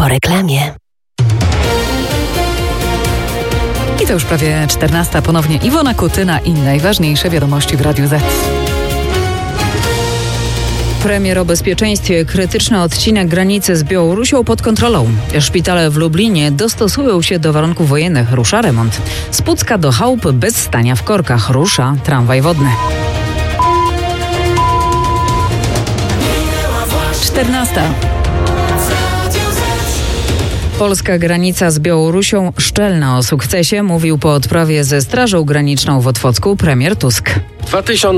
Po reklamie. I to już prawie 14. Ponownie Iwona Kutyna i najważniejsze wiadomości w Radiu Z. Premier o bezpieczeństwie. Krytyczny odcinek granicy z Białorusią pod kontrolą. Szpitale w Lublinie dostosują się do warunków wojennych. Rusza remont. Z Pucka do chałup bez stania w korkach. Rusza tramwaj wodny. 14. Polska granica z Białorusią szczelna. O sukcesie mówił po odprawie ze Strażą Graniczną w Otwocku premier Tusk. W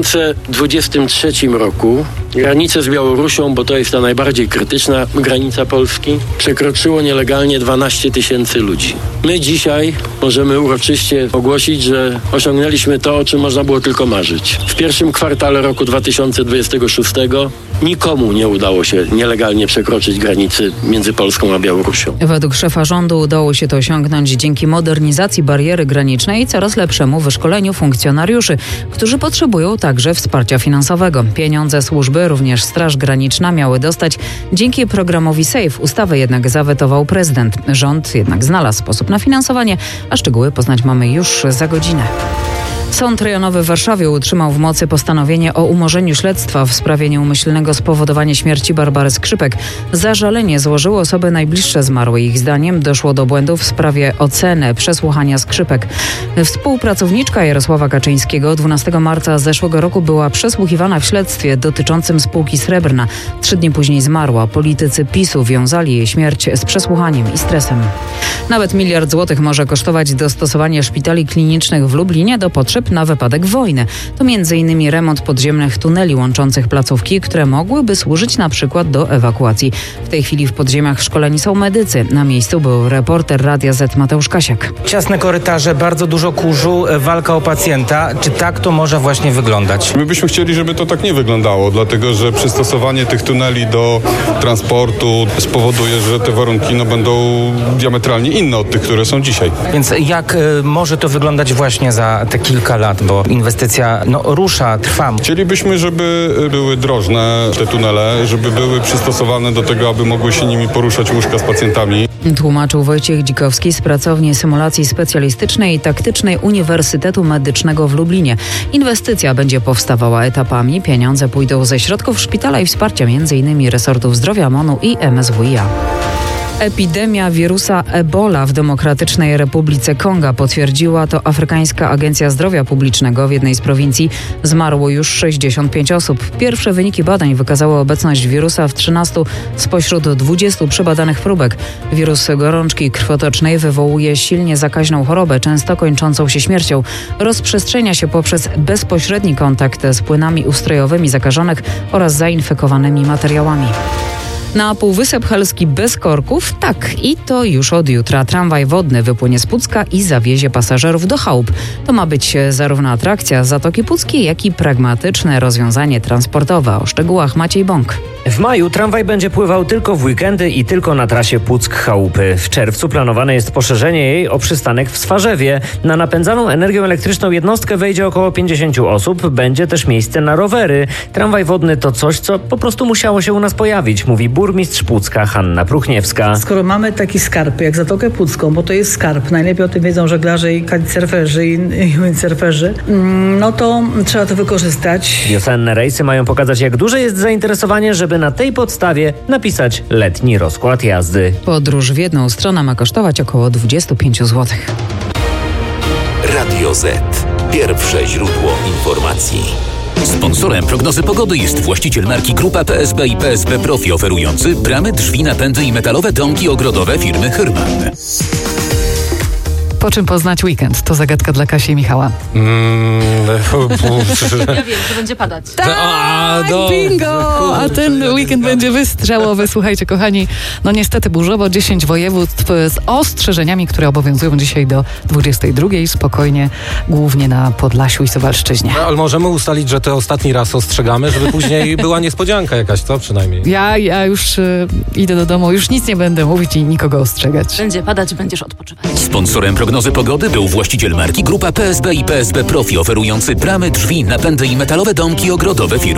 2023 roku granicę z Białorusią, bo to jest ta najbardziej krytyczna granica Polski, przekroczyło nielegalnie 12 tysięcy ludzi. My dzisiaj możemy uroczyście ogłosić, że osiągnęliśmy to, o czym można było tylko marzyć. W pierwszym kwartale roku 2026 nikomu nie udało się nielegalnie przekroczyć granicy między Polską a Białorusią. Według szefa rządu udało się to osiągnąć dzięki modernizacji bariery granicznej i coraz lepszemu wyszkoleniu funkcjonariuszy, którzy potrzebują także wsparcia finansowego. Pieniądze służby, również Straż Graniczna, miały dostać dzięki programowi SAFE. Ustawę jednak zawetował prezydent. Rząd jednak znalazł sposób na finansowanie, a szczegóły poznać mamy już za godzinę. Sąd rejonowy w Warszawie utrzymał w mocy postanowienie o umorzeniu śledztwa w sprawie nieumyślnego spowodowania śmierci Barbary Skrzypek. Zażalenie złożyły osoby najbliższe zmarłej. Ich zdaniem doszło do błędów w sprawie oceny przesłuchania Skrzypek. Współpracowniczka Jarosława Kaczyńskiego 12 marca zeszłego roku była przesłuchiwana w śledztwie dotyczącym spółki Srebrna. 3 dni później zmarła. Politycy PiS-u wiązali jej śmierć z przesłuchaniem i stresem. Nawet 1 miliard złotych może kosztować dostosowanie szpitali klinicznych w Lublinie do potrzeb na wypadek wojny. To m.in. remont podziemnych tuneli łączących placówki, które mogłyby służyć na przykład do ewakuacji. W tej chwili w podziemiach szkoleni są medycy. Na miejscu był reporter Radia Z Mateusz Kasiak. Ciasne korytarze, bardzo dużo kurzu, walka o pacjenta. Czy tak to może właśnie wyglądać? My byśmy chcieli, żeby to tak nie wyglądało, dlatego że przystosowanie tych tuneli do transportu spowoduje, że te warunki będą diametralnie inne od tych, które są dzisiaj. Więc jak może to wyglądać właśnie za te kilka lat, bo inwestycja rusza, trwa. Chcielibyśmy, żeby były drożne te tunele, żeby były przystosowane do tego, aby mogły się nimi poruszać łóżka z pacjentami. Tłumaczył Wojciech Dzikowski z pracowni symulacji specjalistycznej i taktycznej Uniwersytetu Medycznego w Lublinie. Inwestycja będzie powstawała etapami. Pieniądze pójdą ze środków szpitala i wsparcia m.in. resortów zdrowia, MON-u i MSWiA. Epidemia wirusa Ebola w Demokratycznej Republice Konga. Potwierdziła to Afrykańska Agencja Zdrowia Publicznego. W jednej z prowincji zmarło już 65 osób. Pierwsze wyniki badań wykazały obecność wirusa w 13 spośród 20 przebadanych próbek. Wirus gorączki krwotocznej wywołuje silnie zakaźną chorobę, często kończącą się śmiercią. Rozprzestrzenia się poprzez bezpośredni kontakt z płynami ustrojowymi zakażonych oraz zainfekowanymi materiałami. Na Półwysep Helski bez korków? Tak, i to już od jutra. Tramwaj wodny wypłynie z Pucka i zawiezie pasażerów do chałup. To ma być zarówno atrakcja Zatoki Puckiej, jak i pragmatyczne rozwiązanie transportowe. O szczegółach Maciej Bąk. W maju tramwaj będzie pływał tylko w weekendy i tylko na trasie Puck-Chałupy. W czerwcu planowane jest poszerzenie jej o przystanek w Swarzewie. Na napędzaną energią elektryczną jednostkę wejdzie około 50 osób. Będzie też miejsce na rowery. Tramwaj wodny to coś, co po prostu musiało się u nas pojawić, mówi burmistrz Pucka Hanna Pruchniewska. Skoro mamy taki skarb jak Zatokę Pucką, bo to jest skarb, najlepiej o tym wiedzą żeglarze i kitesurferzy i windsurferzy, to trzeba to wykorzystać. Wiosenne rejsy mają pokazać, jak duże jest zainteresowanie, żeby na tej podstawie napisać letni rozkład jazdy. Podróż w jedną stronę ma kosztować około 25 zł. Radio Z. Pierwsze źródło informacji. Sponsorem prognozy pogody jest właściciel marki Grupa PSB i PSB Profi, oferujący bramy, drzwi, napędy i metalowe domki ogrodowe firmy Hyrman. Po czym poznać weekend? To zagadka dla Kasi i Michała. Ja wiem, że będzie padać. Tak, bingo! A ten weekend będzie wystrzałowy. Słuchajcie, kochani, niestety burzowo, 10 województw z ostrzeżeniami, które obowiązują dzisiaj do 22. Spokojnie, głównie na Podlasiu i Suwalszczyźnie. Ale możemy ustalić, że to ostatni raz ostrzegamy, żeby później była niespodzianka jakaś, co przynajmniej. Ja już idę do domu, już nic nie będę mówić i nikogo ostrzegać. Będzie padać, będziesz odpoczywać. Sponsorem prognozy pogody był właściciel marki Grupa PSB i PSB Profi, oferujący bramy, drzwi, napędy i metalowe domki ogrodowe firmy